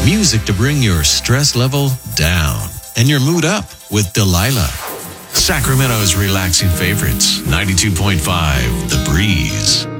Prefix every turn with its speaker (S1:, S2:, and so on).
S1: Music to bring your stress level down and your mood up with Delilah. Sacramento's relaxing favorites, 92.5 The Breeze.